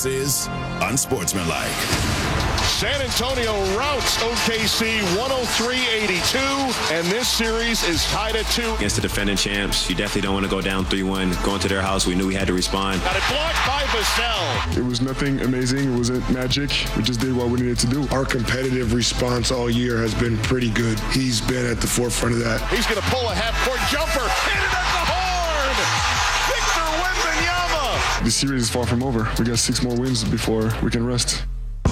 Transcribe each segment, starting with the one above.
This is Unsportsmanlike. San Antonio routs OKC 103-82, and this series is tied at 2. Against the defending champs, you definitely don't want to go down 3-1. Going to their house, we knew we had to respond. Got it blocked by Vassell. It was nothing amazing. It wasn't magic. We just did what we needed to do. Our competitive response all year has been pretty good. He's been at the forefront of that. He's going to pull a half-court jumper. Hit it at the horn! Victor Wembanyama! The series is far from over. We got 6 more wins before we can rest.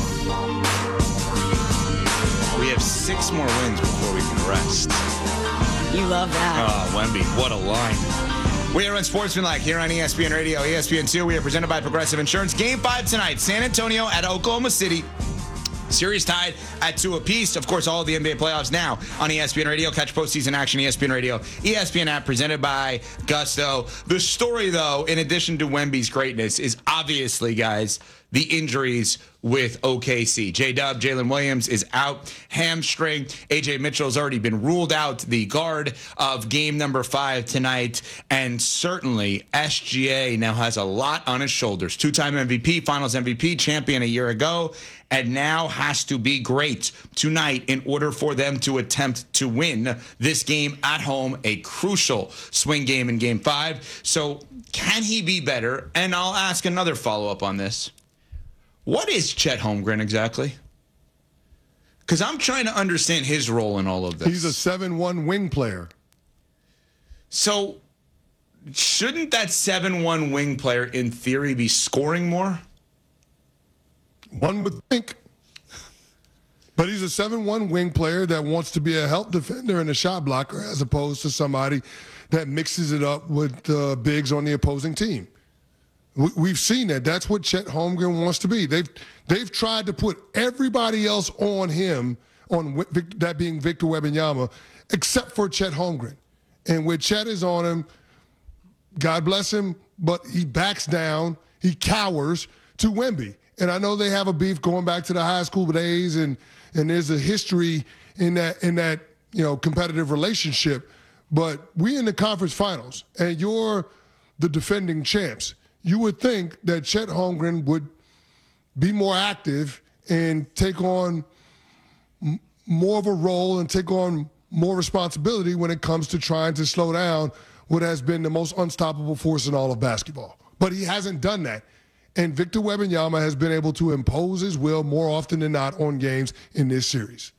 We have 6 more wins before we can rest. You love that. Oh, Wemby, what a line. We are Unsportsmanlike here on ESPN Radio, ESPN2. We are presented by Progressive Insurance. Game 5 tonight, San Antonio at Oklahoma City. Series tied at 2 apiece. Of course, all of the NBA playoffs now on ESPN Radio. Catch postseason action, ESPN Radio, ESPN app, presented by Gusto. The story, though, in addition to Wemby's greatness, is obviously, guys, the injuries with OKC. J-Dub, Jalen Williams is out, hamstring. AJ Mitchell's already been ruled out, the guard of game number 5 tonight. And certainly, SGA now has a lot on his shoulders. 2-time MVP, Finals MVP, champion a year ago, and now has to be great tonight in order for them to attempt to win this game at home, a crucial swing game in game 5. So can he be better? And I'll ask another follow-up on this. What is Chet Holmgren exactly? Because I'm trying to understand his role in all of this. He's a 7-1 wing player. So shouldn't that 7-1 wing player, in theory, be scoring more? One would think. But he's a 7-1 wing player that wants to be a help defender and a shot blocker, as opposed to somebody that mixes it up with bigs on the opposing team. We've seen that. That's what Chet Holmgren wants to be. They've tried to put everybody else on him, on that being Victor Wembanyama, except for Chet Holmgren. And when Chet is on him, God bless him, but he backs down, he cowers to Wemby. And I know they have a beef going back to the high school days, and there's a history in that competitive relationship. But we in the conference finals, and you're the defending champs. You would think that Chet Holmgren would be more active and take on more of a role and take on more responsibility when it comes to trying to slow down what has been the most unstoppable force in all of basketball. But he hasn't done that. And Victor Wembanyama has been able to impose his will more often than not on games in this series.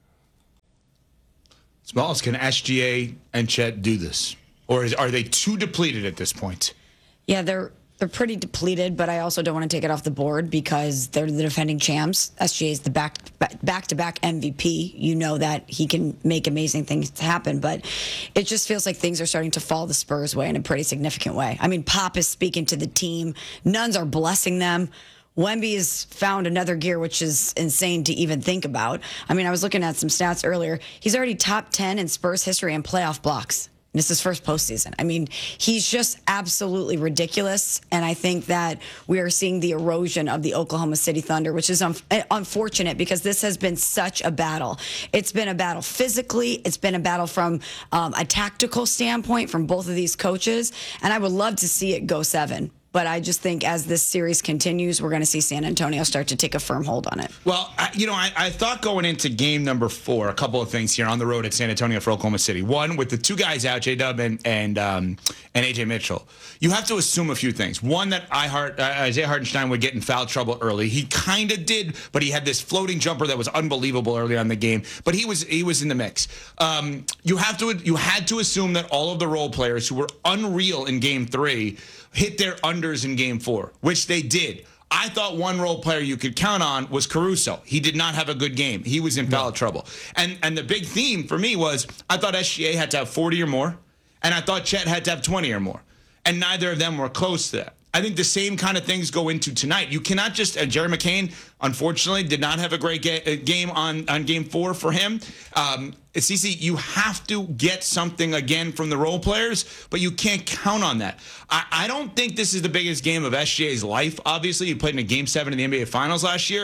Smalls, can SGA and Chet do this? Or are they too depleted at this point? Yeah, they're pretty depleted, but I also don't want to take it off the board because they're the defending champs. SGA is the back-to-back MVP. You know that he can make amazing things happen, but it just feels like things are starting to fall the Spurs' way in a pretty significant way. I mean, Pop is speaking to the team. Nuns are blessing them. Wemby has found another gear, which is insane to even think about. I mean, I was looking at some stats earlier. He's already top 10 in Spurs history in playoff blocks. This is his first postseason. I mean, he's just absolutely ridiculous, and I think that we are seeing the erosion of the Oklahoma City Thunder, which is unfortunate because this has been such a battle. It's been a battle physically. It's been a battle from a tactical standpoint from both of these coaches, and I would love to see it go 7. But I just think as this series continues, we're going to see San Antonio start to take a firm hold on it. Well, I thought going into game number 4, a couple of things here on the road at San Antonio for Oklahoma City. One, with the 2 guys out, J-Dub and AJ Mitchell, you have to assume a few things. One, that Isaiah Hartenstein would get in foul trouble early. He kind of did, but he had this floating jumper that was unbelievable early on in the game. But he was in the mix. You had to assume that all of the role players who were unreal in game 3 hit their unders in game 4, which they did. I thought one role player you could count on was Caruso. He did not have a good game. He was in foul trouble. And the big theme for me was I thought SGA had to have 40 or more, and I thought Chet had to have 20 or more. And neither of them were close to that. I think the same kind of things go into tonight. You cannot just, Jerry McCain, unfortunately, did not have a great game on game 4 for him. CC, you have to get something again from the role players, but you can't count on that. I don't think this is the biggest game of SGA's life. Obviously, he played in a Game 7 in the NBA Finals last year.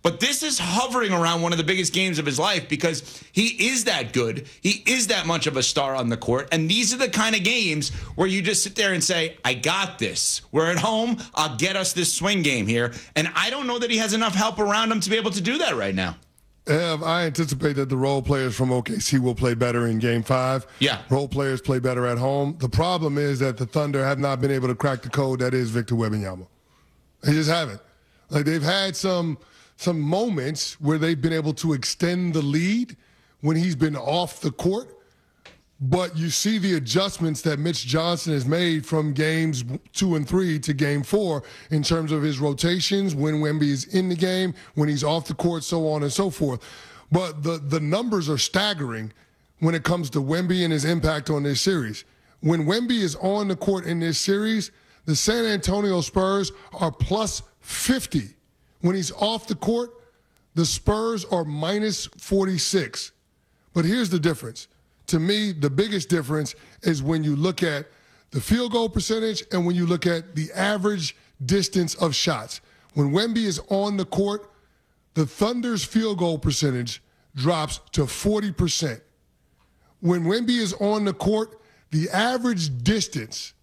But this is hovering around one of the biggest games of his life because he is that good. He is that much of a star on the court. And these are the kind of games where you just sit there and say, I got this. We're at home. I'll get us this swing game here. And I don't know that he has enough help around him to be able to do that right now. Ev, I anticipate that the role players from OKC will play better in Game 5. Yeah. Role players play better at home. The problem is that the Thunder have not been able to crack the code that is Victor Wembanyama. They just haven't. Like, they've had some moments where they've been able to extend the lead when he's been off the court. But you see the adjustments that Mitch Johnson has made from games 2 and 3 to game 4 in terms of his rotations, when Wemby is in the game, when he's off the court, so on and so forth. But the numbers are staggering when it comes to Wemby and his impact on this series. When Wemby is on the court in this series, the San Antonio Spurs are plus 50. When he's off the court, the Spurs are minus 46. But here's the difference. To me, the biggest difference is when you look at the field goal percentage and when you look at the average distance of shots. When Wemby is on the court, the Thunder's field goal percentage drops to 40%. When Wemby is on the court, the average distance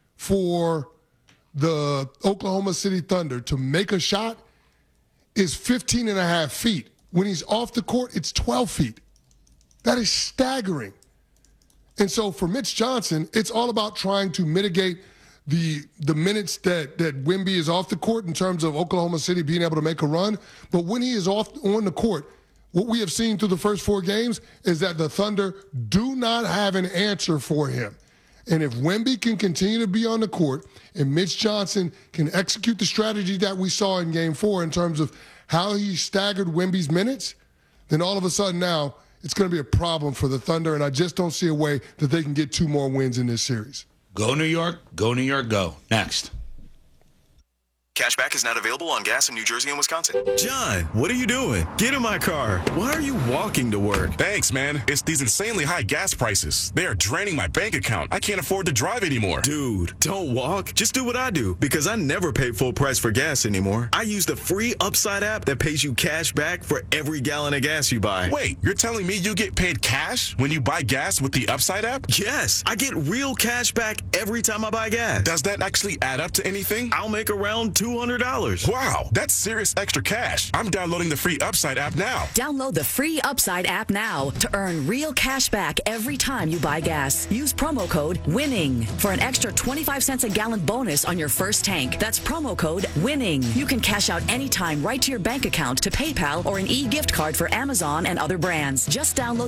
for the Oklahoma City Thunder to make a shot is 15 and a half feet. When he's off the court, it's 12 feet. That is staggering. And so for Mitch Johnson, it's all about trying to mitigate the minutes that Wemby is off the court in terms of Oklahoma City being able to make a run. But when he is off on the court, what we have seen through the first 4 games is that the Thunder do not have an answer for him. And if Wemby can continue to be on the court and Mitch Johnson can execute the strategy that we saw in Game 4 in terms of how he staggered Wemby's minutes, then all of a sudden now it's going to be a problem for the Thunder, and I just don't see a way that they can get 2 more wins in this series. Go New York, go New York, go. Next. Cashback is not available on gas in New Jersey and Wisconsin. John, what are you doing? Get in my car. Why are you walking to work? Thanks, man. It's these insanely high gas prices. They are draining my bank account. I can't afford to drive anymore. Dude, don't walk. Just do what I do, because I never pay full price for gas anymore. I use the free Upside app that pays you cash back for every gallon of gas you buy. Wait, you're telling me you get paid cash when you buy gas with the Upside app? Yes, I get real cash back every time I buy gas. Does that actually add up to anything? I'll make around $200. Wow, that's serious extra cash. I'm downloading the free Upside app now. Download the free Upside app now to earn real cash back every time you buy gas. Use promo code WINNING for an extra 25 cents a gallon bonus on your first tank. That's promo code WINNING. You can cash out anytime right to your bank account, to PayPal, or an e-gift card for Amazon and other brands. Just download